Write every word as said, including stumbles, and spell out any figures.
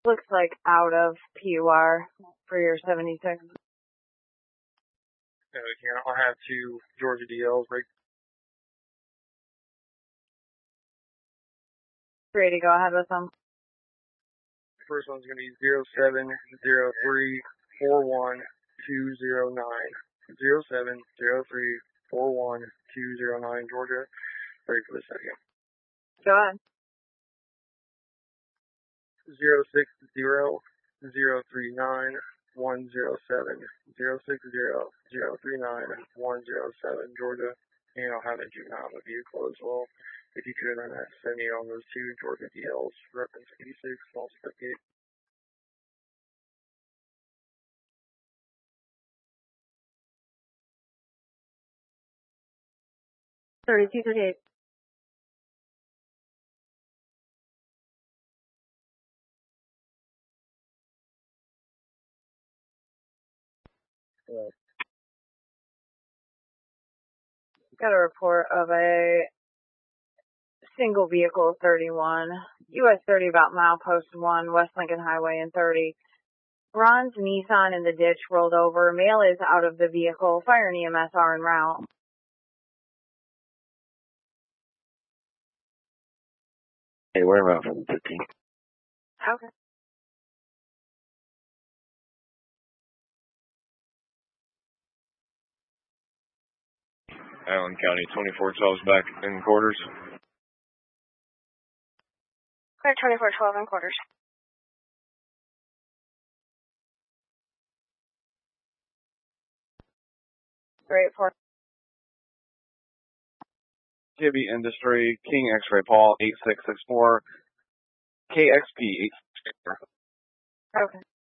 Looks like out of P U R for your seventy-six. No, we can't. I'll have two Georgia D Ls break. Ready to go ahead with them. First one's going to be zero seven zero three four one two zero nine. zero seven zero three four one two zero nine, Georgia. Ready for the second. Go ahead. zero six zero zero three nine one zero seven. zero six zero zero three nine one zero seven, Georgia. And I'll have a juvenile in the vehicle as well. If you could, then that send me on those two Georgia D Ls, reference eighty-six, small step gate. thirty-two thirty-eight. Yeah. Got a report of a single vehicle thirty-one, U S thirty about milepost one, West Lincoln Highway and thirty. Ron's Nissan in the ditch rolled over. Male is out of the vehicle. Fire and E M S are en route. Hey, we're about from fifteen. Okay. Allen County, twenty-four twelve is back in quarters. Clear twenty-four twelve in quarters. Great for Kibby Industry, King X-Ray Paul, eight six six four, K X P eight six six four. Okay.